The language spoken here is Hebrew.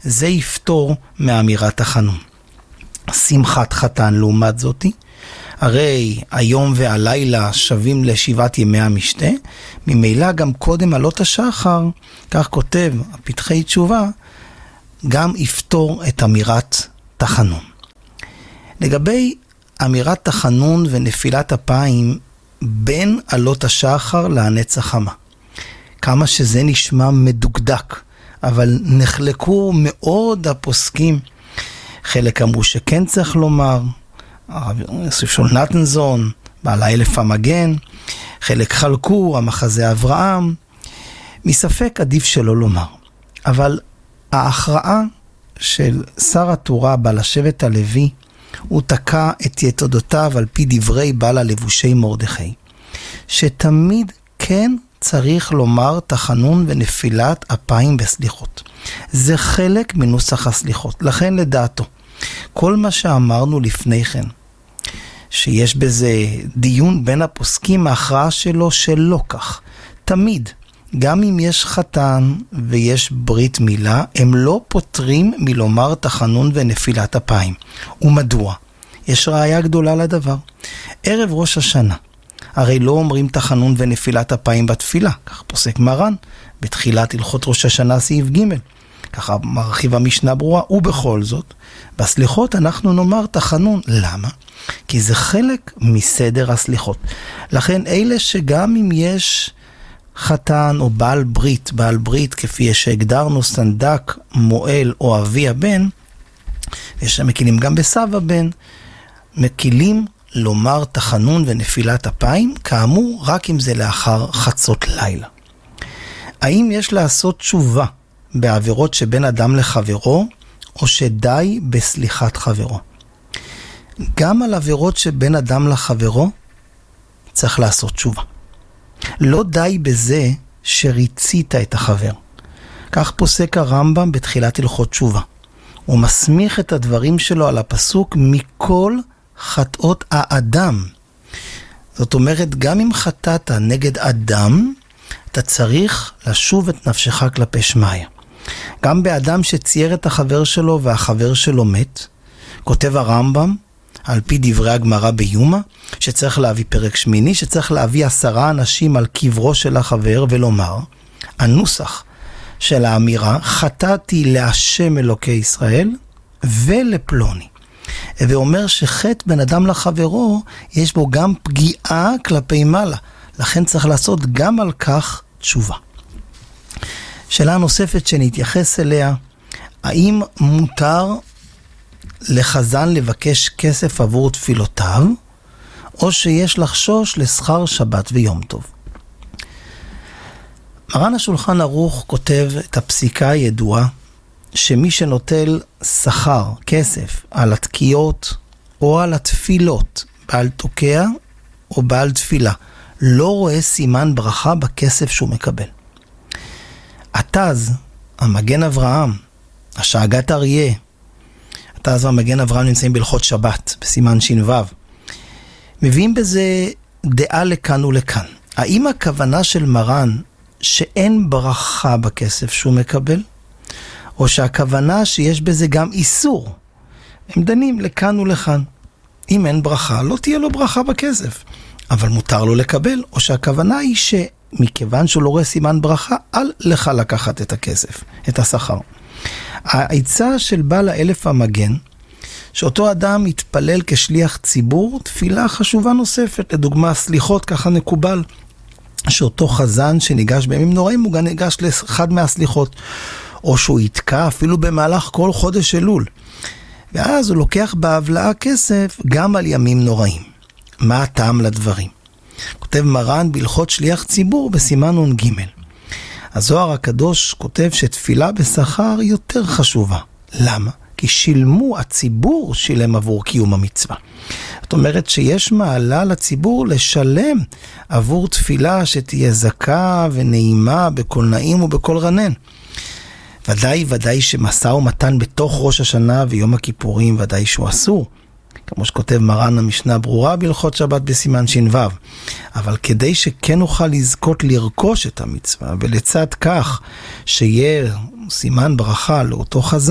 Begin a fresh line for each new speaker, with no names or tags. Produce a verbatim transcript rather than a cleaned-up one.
זה יפתור מאמירת תחנון. שמחת חתן לעומת זאתי, הרי היום והלילה שווים לשבעת ימי המשתה, ממילא גם קודם עלות השחר, כך כותב הפתחי תשובה, גם יפתור את אמירת תחנון. לגבי אמירת תחנון ונפילת אפיים בין עלות השחר לנצח חמה. כמה שזה נשמע מדוקדק, אבל נחלקו מאוד הפוסקים. חלק אמרו שכן צריך לומר, יוסף שול נתנזון, בעל האלף המגן, חלק חלקו, המחזה אברהם, מספק עדיף שלא לומר. אבל ההכרעה של שר התורה בעל השבט הלוי, הוא תקע את יתודותיו על פי דברי בעל הלבושי מרדכי, שתמיד כן צריך לומר תחנון ונפילת אפיים בסליחות. זה חלק מנוסח הסליחות. לכן לדעתו, כל מה שאמרנו לפני כן, שיש בזה דיון בין הפוסקים, ההכרעה שלו שלא כך. תמיד, גם אם יש חתן ויש ברית מילה, הם לא פותרים מלומר תחנון ונפילת אפיים. ומדוע? יש ראיה גדולה לדבר. ערב ראש השנה, הרי לא אומרים תחנון ונפילת אפיים בתפילה, כך פוסק מרן, בתחילת הלכות ראש השנה סעיף ג', ככה מרחיב המשנה ברורה, ובכל זאת, בסליחות אנחנו נאמר תחנון. למה? כי זה חלק מסדר הסליחות. לכן אלה שגם אם יש חתן או בעל ברית, בעל ברית כפי שהגדרנו סנדק, מועל או אבי הבן, יש מקילים גם בסבא בן, מקילים לומר תחנון ונפילת אפיים, כאמור רק אם זה לאחר חצות לילה. האם יש לעשות תשובה בעבירות שבין אדם לחברו, או שדי בסליחת חברו? גם על עבירות שבין אדם לחברו צריך לעשות תשובה. לא די בזה שריצית את החבר. כך פוסק הרמב"ם בתחילת הלכות תשובה. הוא מסמיך את הדברים שלו על הפסוק מכל חטאות האדם. זאת אומרת, גם אם חטאת נגד אדם, אתה צריך לשוב את נפשך כלפי שמיה. גם באדם שצייר את החבר שלו והחבר שלו מת, כותב הרמב"ם, על פי דברי הגמרא ביומא, שצריך להביא פרק שמיני, שצריך להביא עשרה אנשים על קברו של החבר ולומר, הנוסח של האמירה, חטאתי להשם אלוקי ישראל ולפלוני. ואומר שחטא בין אדם לחברו, יש בו גם פגיעה כלפי מעלה. לכן צריך לעשות גם על כך תשובה. שאלה נוספת שנתייחס אליה, האם מותר לחזן לבקש כסף עבור תפילותיו, או שיש לחשוש לשכר שבת ויום טוב? מרן השולחן ערוך כותב את הפסיקה הידועה, שמי שנוטל שכר, כסף, על התקיעות או על התפילות, בעל תוקע או בעל תפילה, לא רואה סימן ברכה בכסף שהוא מקבל. התז, המגן אברהם, השאגת אריה, התז והמגן אברהם נמצאים בהלכות שבת, בסימן ש"ו. מביאים בזה דעה לכאן ולכאן. האם הכוונה של מרן שאין ברכה בכסף שהוא מקבל? או שהכוונה שיש בזה גם איסור? הם דנים לכאן ולכאן. אם אין ברכה, לא תהיה לו ברכה בכסף. אבל מותר לו לקבל, או שהכוונה היא שמכיוון שהוא לא רואה סימן ברכה, אל לך לקחת את הכסף, את השכר. העצה של בעל האלף המגן, שאותו אדם יתפלל כשליח ציבור, תפילה חשובה נוספת, לדוגמה סליחות, ככה נקובל, שאותו חזן שניגש בימים נוראים, הוא גם ניגש לאחד מהסליחות, או שהוא יתקע אפילו במהלך כל חודש אלול. ואז הוא לוקח בהבלעה כסף גם על ימים נוראים. מה הטעם לדברים? כותב מרן בהלכות שליח ציבור בסימן נ"ג. הזוהר הקדוש כותב שתפילה בשכר יותר חשובה. למה? כי שילמו, הציבור שילם עבור קיום המצווה. זאת אומרת שיש מעלה לציבור לשלם עבור תפילה שתהיה זכה ונעימה בכל נעים ובכל רנן. ודאי ודאי שמסע ומתן בתוך ראש השנה ויום הכיפורים ודאי שהוא אסור. כמו שכותב מרן המשנה ברורה בהלכות שבת בסימן ש"ו. אבל כדי שכן נוכל לזכות לרכוש את המצווה, ולצד כך שיהיה סימן ברכה לאותו חזן,